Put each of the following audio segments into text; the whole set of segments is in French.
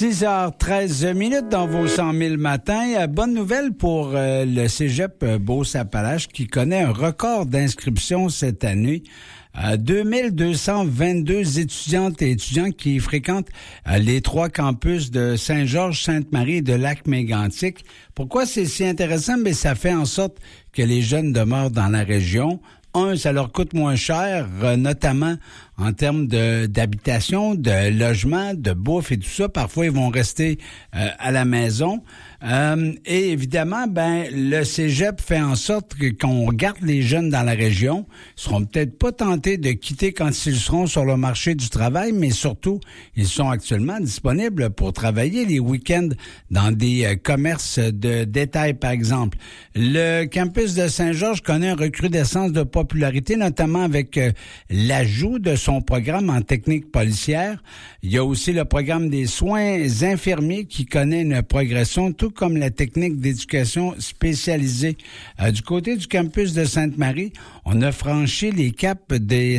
6h13 dans vos 100 000 matins. Bonne nouvelle pour le cégep Beauce-Appalaches qui connaît un record d'inscription cette année. 2222 étudiantes et étudiants qui fréquentent les 3 campus de Saint-Georges, Sainte-Marie et de Lac-Mégantic. Pourquoi c'est si intéressant? Mais ça fait en sorte que les jeunes demeurent dans la région. Ça leur coûte moins cher, notamment en termes d'habitation, de logement, de bouffe et tout ça. Parfois, ils vont rester à la maison. Et évidemment, le cégep fait en sorte qu'on garde les jeunes dans la région. Ils seront peut-être pas tentés de quitter quand ils seront sur le marché du travail, mais surtout, ils sont actuellement disponibles pour travailler les week-ends dans des commerces de détail, par exemple. Le campus de Saint-Georges connaît une recrudescence de popularité, notamment avec l'ajout de son programme en technique policière. Il y a aussi le programme des soins infirmiers qui connaît une progression, tout comme la technique d'éducation spécialisée. Du côté du campus de Sainte-Marie, on a franchi les caps des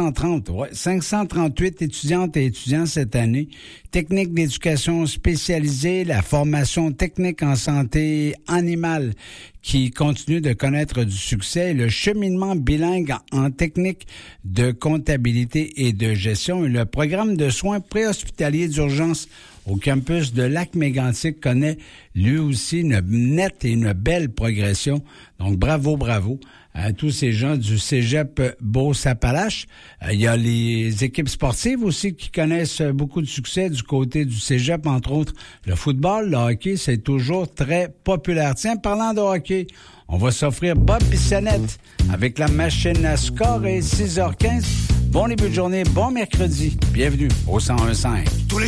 538 étudiantes et étudiants cette année. Technique d'éducation spécialisée, la formation technique en santé animale qui continue de connaître du succès, le cheminement bilingue en technique de comptabilité et de gestion et le programme de soins préhospitaliers d'urgence au campus de Lac-Mégantic connaît lui aussi une nette et une belle progression. Donc bravo à tous ces gens du cégep Beauce-Appalaches. Il y a les équipes sportives aussi qui connaissent beaucoup de succès du côté du cégep, entre autres le football, le hockey, c'est toujours très populaire. Tiens, parlant de hockey, on va s'offrir Bob Bissonnette avec la machine à score et 6h15. Bon début de journée, bon mercredi. Bienvenue au 101.5.